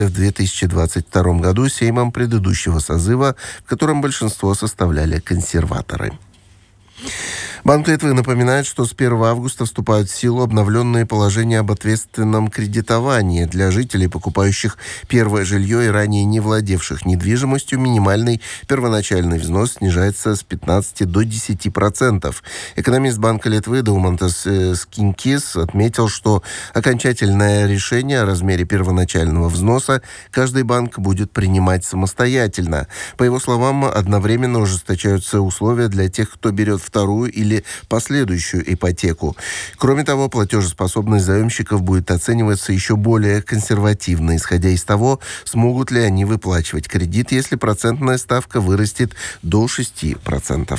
в 2022 году Сеймом предыдущего созыва, в котором большинство составляли консерваторы. Банк Литвы напоминает, что с 1 августа вступают в силу обновленные положения об ответственном кредитовании для жителей, покупающих первое жилье и ранее не владевших недвижимостью. Минимальный первоначальный взнос снижается с 15 до 10%. Экономист Банка Литвы Даумантас Скинкис отметил, что окончательное решение о размере первоначального взноса каждый банк будет принимать самостоятельно. По его словам, одновременно ужесточаются условия для тех, кто берет вторую или последующую ипотеку. Кроме того, платежеспособность заемщиков будет оцениваться еще более консервативно, исходя из того, смогут ли они выплачивать кредит, если процентная ставка вырастет до 6%.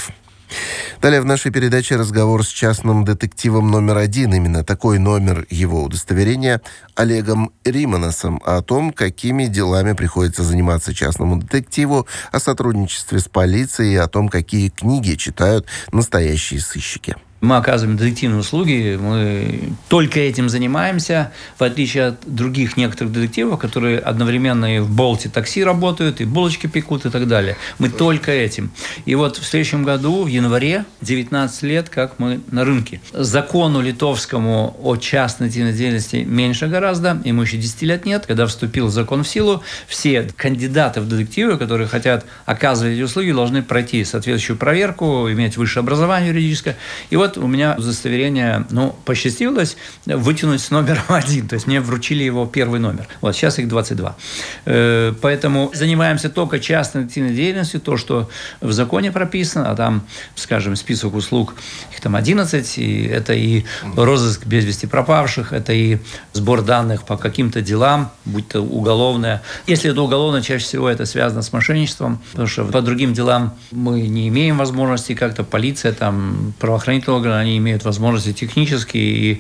Далее в нашей передаче разговор с частным детективом номер 1, именно такой номер его удостоверения, Олегом Риманасом, о том, какими делами приходится заниматься частному детективу, о сотрудничестве с полицией и о том, какие книги читают настоящие сыщики. Мы оказываем детективные услуги, мы только этим занимаемся, в отличие от других некоторых детективов, которые одновременно и в Болте такси работают, и булочки пекут и так далее. Мы только этим. И вот в следующем году, в январе, 19 лет, как мы на рынке. Закону литовскому о частной детективной деятельности меньше гораздо, ему еще 10 лет нет. Когда вступил закон в силу, все кандидаты в детективы, которые хотят оказывать эти услуги, должны пройти соответствующую проверку, иметь высшее образование юридическое. И вот у меня удостоверение, посчастливилось вытянуть с номером 1. То есть мне вручили его первый номер. Вот сейчас их 22. Поэтому занимаемся только частной детективной деятельностью, то, что в законе прописано, а там, скажем, список услуг, их там 11, и это и розыск без вести пропавших, это и сбор данных по каким-то делам, будь то уголовное. Если это уголовное, чаще всего это связано с мошенничеством, потому что по другим делам мы не имеем возможности, как-то полиция, там, правоохранительные органы, они имеют возможности технические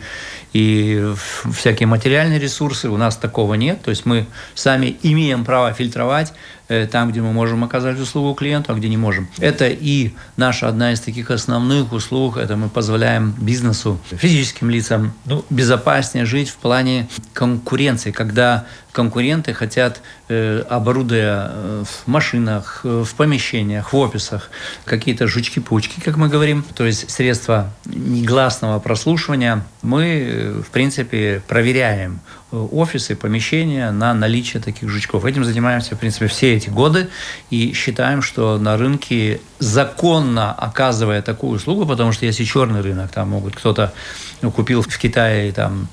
и всякие материальные ресурсы. У нас такого нет. То есть мы сами имеем право фильтровать там, где мы можем оказать услугу клиенту, а где не можем. Это и наша одна из таких основных услуг. Это мы позволяем бизнесу, физическим лицам безопаснее жить в плане конкуренции, когда конкуренты хотят, оборудуя в машинах, в помещениях, в офисах, какие-то жучки-паучки, как мы говорим, то есть средства негласного прослушивания, мы, в принципе, проверяем офисы, помещения на наличие таких жучков. Этим занимаемся, в принципе, все эти годы и считаем, что на рынке законно оказывая такую услугу, потому что есть и черный рынок, там могут кто-то купил в Китае там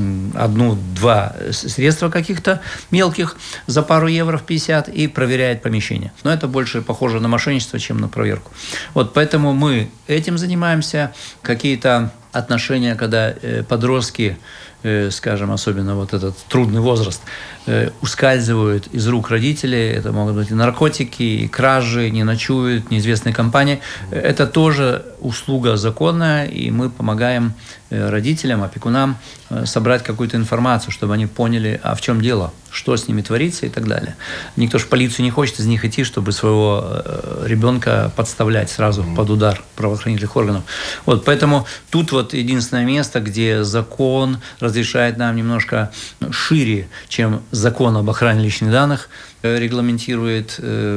1-2 средства каких-то мелких за пару евро в 50 и проверяет помещение. Но это больше похоже на мошенничество, чем на проверку. Вот поэтому мы этим занимаемся. Какие-то отношения, когда подростки, скажем, особенно вот этот трудный возраст, ускальзывают из рук родителей, это могут быть и наркотики, и кражи, не ночуют, неизвестные компании. Это тоже услуга законная, и мы помогаем родителям, опекунам собрать какую-то информацию, чтобы они поняли, а в чем дело, что с ними творится и так далее. Никто же в полицию не хочет из них идти, чтобы своего ребенка подставлять сразу под удар правоохранительных органов. Вот, поэтому тут вот единственное место, где закон разрешает нам немножко шире, чем закон об охране личных данных регламентирует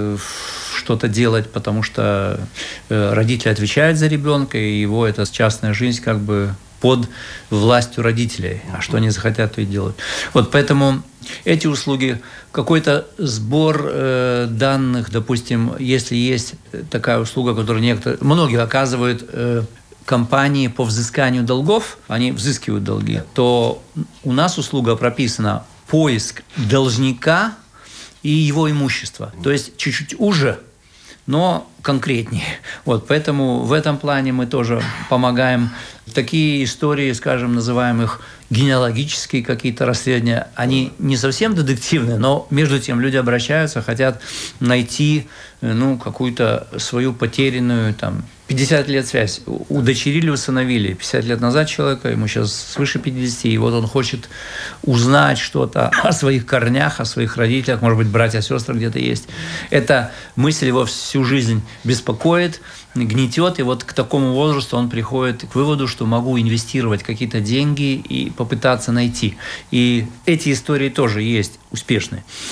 что-то делать, потому что родители отвечают за ребенка, и его эта частная жизнь как бы под властью родителей. А что они захотят, то и делают. Вот поэтому эти услуги, какой-то сбор данных, допустим, если есть такая услуга, которую многие оказывают компании по взысканию долгов, они взыскивают долги, то у нас услуга прописана поиск должника и его имущества. То есть чуть-чуть уже, но конкретнее. Вот, поэтому в этом плане мы тоже помогаем. Такие истории, скажем, называем их генеалогические какие-то расследования, они не совсем детективные, но между тем люди обращаются, хотят найти какую-то свою потерянную, 50 лет связь. Удочерили, усыновили. 50 лет назад человека, ему сейчас свыше 50, и вот он хочет узнать что-то о своих корнях, о своих родителях, может быть, братья, сестры где-то есть. Эта мысль его всю жизнь беспокоит, гнетет, и вот к такому возрасту он приходит к выводу, что могу инвестировать какие-то деньги и попытаться найти. И эти истории тоже есть успешные.